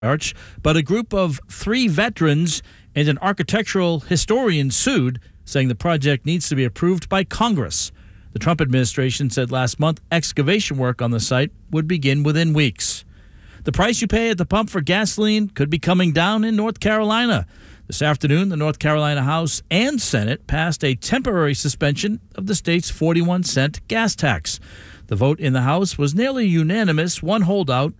Arch, but a group of 3 veterans and an architectural historian sued, saying the project needs to be approved by Congress. The Trump administration said last month excavation work on the site would begin within weeks. The price you pay at the pump for gasoline could be coming down in North Carolina. This afternoon, the North Carolina House and Senate passed a temporary suspension of the state's 41-cent gas tax. The vote in the House was nearly unanimous, one holdout,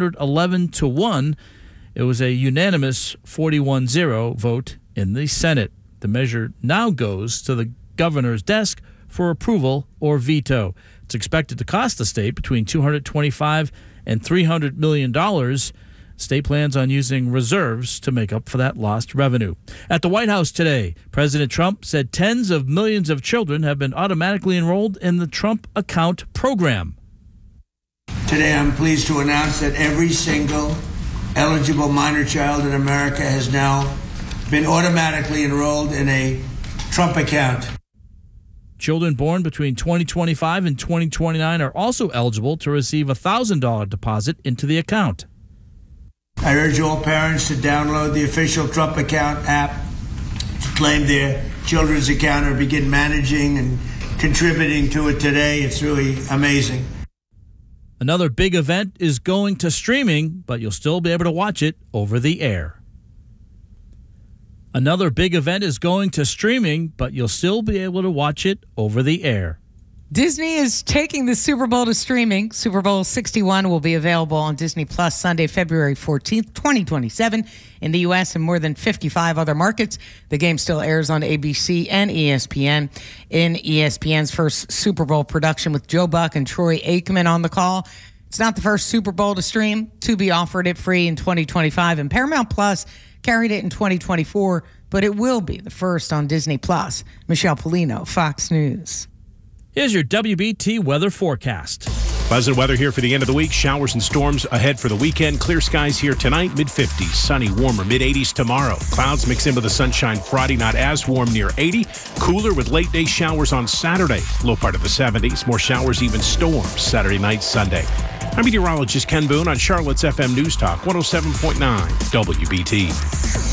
111-1. It was a unanimous 41-0 vote in the Senate. The measure now goes to the governor's desk for approval or veto. It's expected to cost the state between $225 and $300 million. State plans on using reserves to make up for that lost revenue. At the White House today, President Trump said tens of millions of children have been automatically enrolled in the Trump Account program. Today, I'm pleased to announce that every single eligible minor child in America has now been automatically enrolled in a Trump Account. Children born between 2025 and 2029 are also eligible to receive a $1,000 deposit into the account. I urge all parents to download the official Trump Account app to claim their children's account or begin managing and contributing to it today. It's really amazing. Another big event is going to streaming, but you'll still be able to watch it over the air. Another big event is going to streaming, but you'll still be able to watch it over the air. Disney is taking the Super Bowl to streaming. Super Bowl 61 will be available on Disney Plus Sunday, February 14th, 2027 in the U.S. and more than 55 other markets. The game still airs on ABC and ESPN. In ESPN's first Super Bowl production with Joe Buck and Troy Aikman on the call. It's not the first Super Bowl to stream. Tubi offered it free in 2025, and Paramount Plus carried it in 2024, but it will be the first on Disney Plus. Michelle Polino, Fox News. Here's your WBT weather forecast. Pleasant weather here for the end of the week. Showers and storms ahead for the weekend. Clear skies here tonight, mid-50s. Sunny, warmer, mid-80s tomorrow. Clouds mix in with the sunshine Friday, not as warm, near 80. Cooler with late-day showers on Saturday. Low part of the 70s. More showers, even storms Saturday night, Sunday. I'm meteorologist Ken Boone on Charlotte's FM News Talk, 107.9 WBT.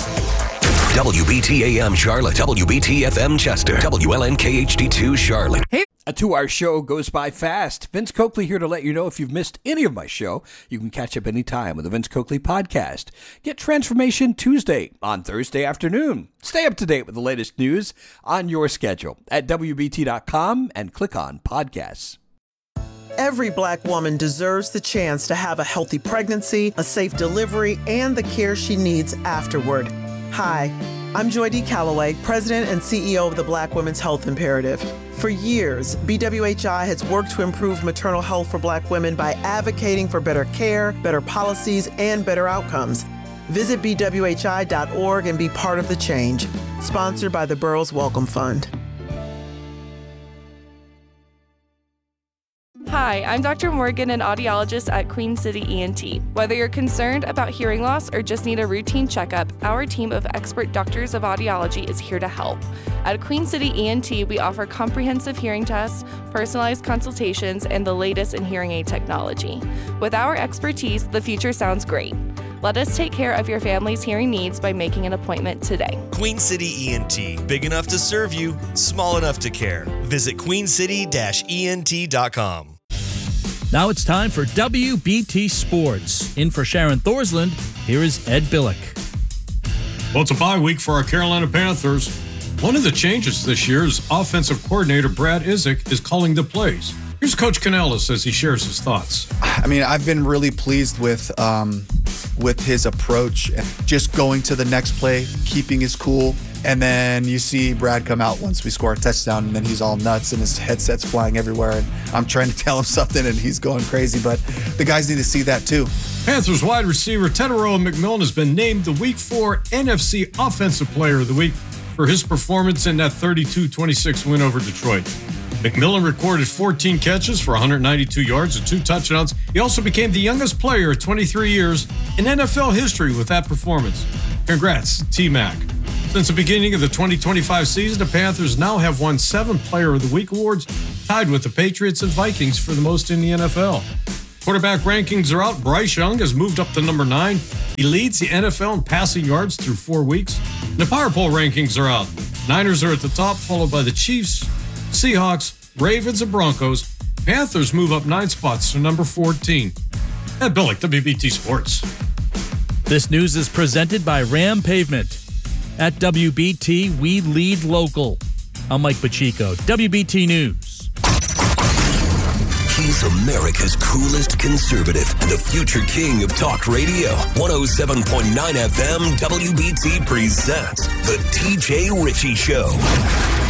WBT AM Charlotte, WBT FM Chester, WLNKHD2 Charlotte. Hey, a 2-hour show goes by fast. Vince Coakley here to let you know if you've missed any of my show, you can catch up anytime with the Vince Coakley Podcast. Get Transformation Tuesday on Thursday afternoon. Stay up to date with the latest news on your schedule at WBT.com and click on Podcasts. Every Black woman deserves the chance to have a healthy pregnancy, a safe delivery, and the care she needs afterward. Hi, I'm Joy D. Calloway, President and CEO of the Black Women's Health Imperative. For years, BWHI has worked to improve maternal health for Black women by advocating for better care, better policies, and better outcomes. Visit BWHI.org and be part of the change. Sponsored by the Burroughs Welcome Fund. Hi, I'm Dr. Morgan, an audiologist at Queen City ENT. Whether you're concerned about hearing loss or just need a routine checkup, our team of expert doctors of audiology is here to help. At Queen City ENT, we offer comprehensive hearing tests, personalized consultations, and the latest in hearing aid technology. With our expertise, the future sounds great. Let us take care of your family's hearing needs by making an appointment today. Queen City ENT, big enough to serve you, small enough to care. Visit queencity-ent.com. Now it's time for WBT Sports. In for Sharon Thorsland, here is Ed Billick. Well, it's a bye week for our Carolina Panthers. One of the changes this year is offensive coordinator Brad Isaac is calling the plays. Here's Coach Canellis as he shares his thoughts. I mean, I've been really pleased with his approach, just going to the next play, keeping his cool. And then you see Brad come out once we score a touchdown, and then he's all nuts and his headset's flying everywhere. And I'm trying to tell him something, and he's going crazy. But the guys need to see that too. Panthers wide receiver Tetairoa McMillan has been named the Week 4 NFC Offensive Player of the Week for his performance in that 32-26 win over Detroit. McMillan recorded 14 catches for 192 yards and 2 touchdowns. He also became the youngest player at 23 years in NFL history with that performance. Congrats, T-Mac. Since the beginning of the 2025 season, the Panthers now have won 7 Player of the Week awards, tied with the Patriots and Vikings for the most in the NFL. Quarterback rankings are out. Bryce Young has moved up to number 9. He leads the NFL in passing yards through 4 weeks. The Power Poll rankings are out. Niners are at the top, followed by the Chiefs, Seahawks, Ravens, and Broncos. Panthers move up 9 spots to number 14. Ed Billick, WBT Sports. This news is presented by Ram Pavement. At WBT, we lead local. I'm Mike Pacheco, WBT News. He's America's coolest conservative and the future king of talk radio. 107.9 FM WBT presents The TJ Ritchie Show.